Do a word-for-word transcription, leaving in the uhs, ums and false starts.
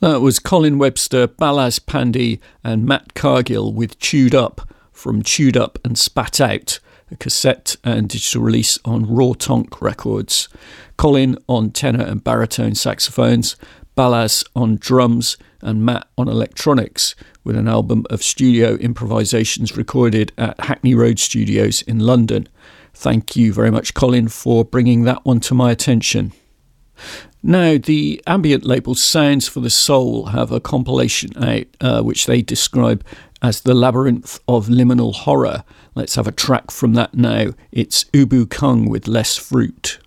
That was Colin Webster, Balaz Pandey and Matt Cargill with Chewed Up from Chewed Up and Spat Out, a cassette and digital release on Raw Tonk Records. Colin on tenor and baritone saxophones, Balaz on drums and Matt on electronics, with an album of studio improvisations recorded at Hackney Road Studios in London. Thank you very much, Colin, for bringing that one to my attention. Now, the ambient label Sounds for the Soul have a compilation out uh, which they describe as the labyrinth of liminal horror. Let's have a track from that now. It's Ubu Kung with Less Fruit.